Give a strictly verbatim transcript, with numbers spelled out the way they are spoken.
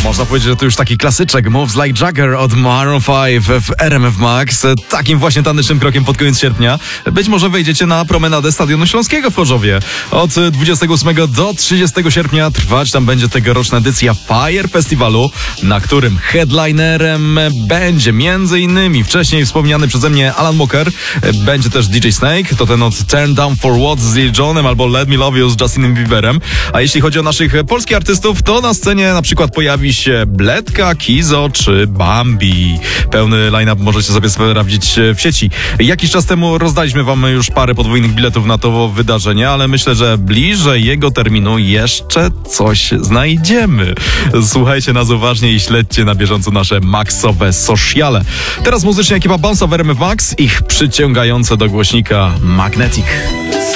Można powiedzieć, że to już taki klasyczek Moves Like Jagger od Maroon pięć w R M F Max. Takim właśnie tanecznym krokiem pod koniec sierpnia być może wejdziecie na promenadę Stadionu Śląskiego w Chorzowie. Od dwudziestego ósmego do trzydziestego sierpnia trwać tam będzie tegoroczna edycja Fire Festiwalu, na którym headlinerem będzie między innymi wcześniej wspomniany przeze mnie Alan Walker. Będzie też D J Snake, to ten od Turn Down For What z Lil Jonem albo Let Me Love You z Justinem Bieberem. A jeśli chodzi o naszych polskich artystów, to na scenie na przykład pojawi się Bledka, Kizo czy Bambi. Pełny line-up możecie sobie sprawdzić w sieci. Jakiś czas temu rozdaliśmy wam już parę podwójnych biletów na to wydarzenie, ale myślę, że bliżej jego terminu jeszcze coś znajdziemy. Słuchajcie nas uważnie i śledźcie na bieżąco nasze maxowe sociale. Teraz muzycznie ekipa Bounce'a w R M F Max, ich przyciągające do głośnika Magnetic.